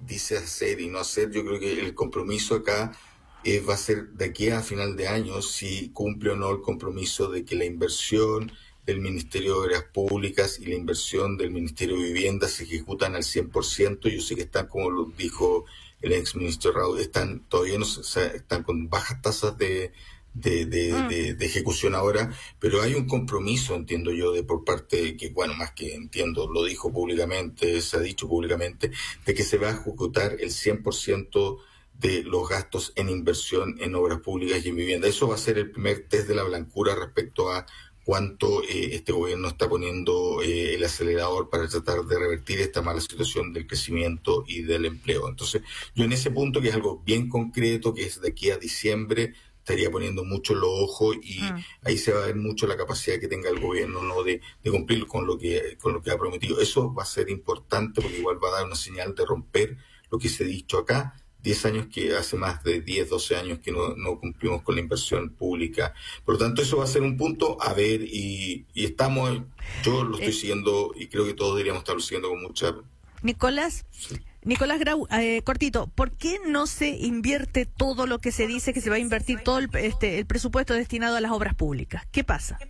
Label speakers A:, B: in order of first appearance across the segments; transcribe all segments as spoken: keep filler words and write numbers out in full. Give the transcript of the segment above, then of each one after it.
A: dice hacer y no hacer, yo creo que el compromiso acá eh, va a ser de aquí a final de año si cumple o no el compromiso de que la inversión del Ministerio de Obras Públicas y la inversión del Ministerio de Vivienda se ejecutan al cien por ciento. Yo sé que están, como lo dijo el ex ministro Raúl, están todavía no se- se- están con bajas tasas de, de, de,
B: Mm.
A: de, de ejecución ahora, pero hay un compromiso, entiendo yo, de por parte que, bueno, más que entiendo, lo dijo públicamente, se ha dicho públicamente, de que se va a ejecutar el cien por ciento de los gastos en inversión en obras públicas y en vivienda. Eso va a ser el primer test de la blancura respecto a cuánto eh, este gobierno está poniendo eh, el acelerador para tratar de revertir esta mala situación del crecimiento y del empleo. Entonces, yo en ese punto, que es algo bien concreto, que es de aquí a diciembre, estaría poniendo mucho los ojos y
B: Mm.
A: ahí se va a ver mucho la capacidad que tenga el gobierno, ¿no?, de, de cumplir con lo que con lo que ha prometido. Eso va a ser importante porque igual va a dar una señal de romper lo que se ha dicho acá. Diez años que hace más de diez, doce años que no, no cumplimos con la inversión pública. Por lo tanto, eso va a ser un punto a ver y, y estamos, yo lo estoy
B: Eh,
A: siguiendo y creo que todos deberíamos estarlo siguiendo con mucha...
B: Nicolás,
A: Sí.
B: Nicolás Grau, eh, cortito, ¿por qué no se invierte todo lo que se dice que se va a invertir, todo el, este, el presupuesto destinado a las obras públicas? ¿Qué pasa?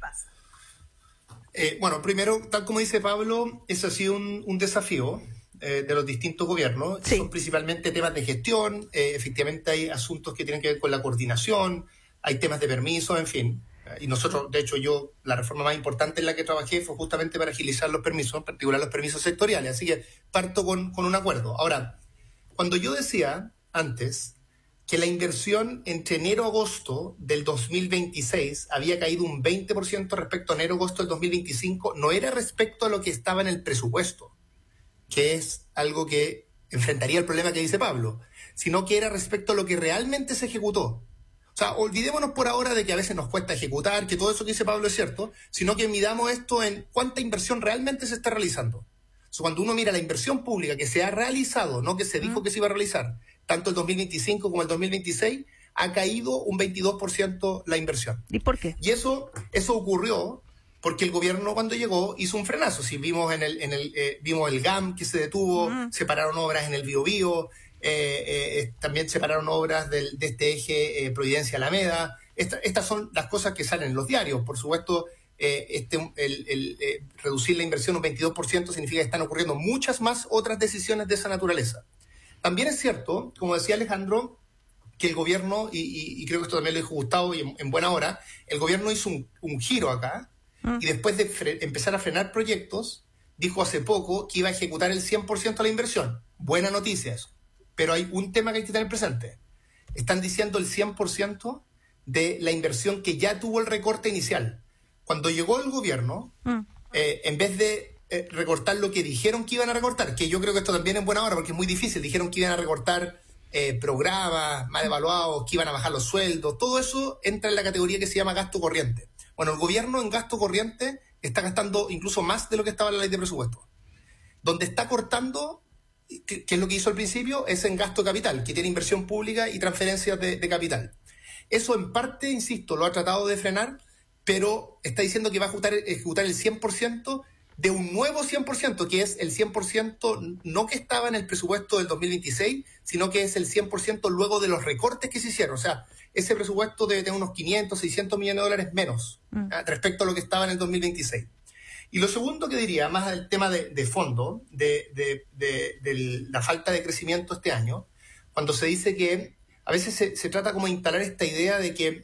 C: Eh, bueno, primero, tal como dice Pablo, eso ha sido un, un desafío eh, de los distintos gobiernos.
B: Sí.
C: Son principalmente temas de gestión, eh, efectivamente hay asuntos que tienen que ver con la coordinación, hay temas de permisos, en fin. Y nosotros, de hecho, yo, la reforma más importante en la que trabajé fue justamente para agilizar los permisos, en particular los permisos sectoriales. Así que parto con, con un acuerdo. Ahora, cuando yo decía antes que la inversión entre enero y agosto del dos mil veintiséis había caído un veinte por ciento respecto a enero y agosto del dos mil veinticinco, no era respecto a lo que estaba en el presupuesto, que es algo que enfrentaría el problema que dice Pablo, sino que era respecto a lo que realmente se ejecutó. O sea, olvidémonos por ahora de que a veces nos cuesta ejecutar, que todo eso que dice Pablo es cierto, sino que midamos esto en cuánta inversión realmente se está realizando. O sea, cuando uno mira la inversión pública que se ha realizado, no que se dijo que se iba a realizar, tanto el dos mil veinticinco como el dos mil veintiséis, ha caído un veintidós por ciento la inversión.
B: ¿Y por qué?
C: Y eso, eso ocurrió porque el gobierno cuando llegó hizo un frenazo. Si vimos en el, en el eh, vimos el G A M que se detuvo,
B: Mm.
C: se pararon obras en el Biobío, eh, eh, también se pararon obras del, de este eje eh, Providencia-Alameda. Esta, estas son las cosas que salen en los diarios. Por supuesto, eh, este, el, el, eh, reducir la inversión un veintidós por ciento significa que están ocurriendo muchas más otras decisiones de esa naturaleza. También es cierto, como decía Alejandro, que el gobierno, y, y, y creo que esto también lo dijo Gustavo y en, en buena hora, el gobierno hizo un, un giro acá
B: Mm.
C: y después de fre- empezar a frenar proyectos, dijo hace poco que iba a ejecutar el cien por ciento de la inversión. Buena noticia eso. Pero hay un tema que hay que tener presente. Están diciendo el cien por ciento de la inversión que ya tuvo el recorte inicial. Cuando llegó el gobierno,
B: Mm.
C: eh, en vez de eh, recortar lo que dijeron que iban a recortar, que yo creo que esto también es buena hora porque es muy difícil, dijeron que iban a recortar eh, programas mal evaluados, que iban a bajar los sueldos, todo eso entra en la categoría que se llama gasto corriente. Bueno, el gobierno en gasto corriente está gastando incluso más de lo que estaba en la ley de presupuesto. Donde está cortando, que, que es lo que hizo al principio, es en gasto capital, que tiene inversión pública y transferencias de, de capital. Eso en parte, insisto, lo ha tratado de frenar, pero está diciendo que va a ejecutar, ejecutar el cien por ciento de un nuevo cien por ciento, que es el cien por ciento no que estaba en el presupuesto del dos mil veintiséis, sino que es el cien por ciento luego de los recortes que se hicieron. O sea, ese presupuesto debe tener unos quinientos, seiscientos millones de dólares menos
B: Mm.
C: ¿ah? respecto a lo que estaba en el dos mil veintiséis. Y lo segundo que diría, más del tema de, de fondo, de, de, de, de la falta de crecimiento este año, cuando se dice que a veces se, se trata como de instalar esta idea de que,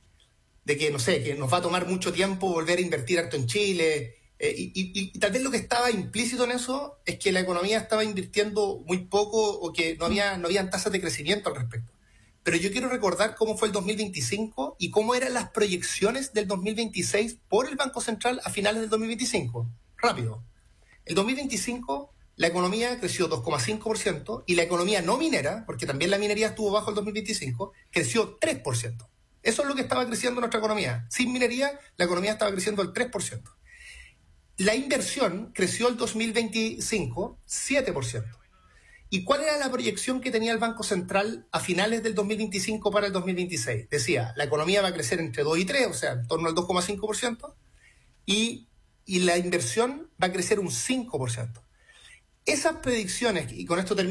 C: de que, no sé, que nos va a tomar mucho tiempo volver a invertir harto en Chile, eh, y, y, y tal vez lo que estaba implícito en eso es que la economía estaba invirtiendo muy poco o que no había, no habían tasas de crecimiento al respecto. Pero yo quiero recordar cómo fue el dos mil veinticinco y cómo eran las proyecciones del dos mil veintiséis por el Banco Central a finales del dos mil veinticinco. Rápido. El dos mil veinticinco la economía creció dos coma cinco por ciento y la economía no minera, porque también la minería estuvo bajo el dos mil veinticinco, creció tres por ciento. Eso es lo que estaba creciendo nuestra economía. Sin minería, la economía estaba creciendo el tres por ciento. La inversión creció el dos mil veinticinco siete por ciento. ¿Y cuál era la proyección que tenía el Banco Central a finales del dos mil veinticinco para el dos mil veintiséis? Decía, la economía va a crecer entre dos y tres, o sea, en torno al dos coma cinco por ciento, y, y la inversión va a crecer un cinco por ciento. Esas predicciones, y con esto termino,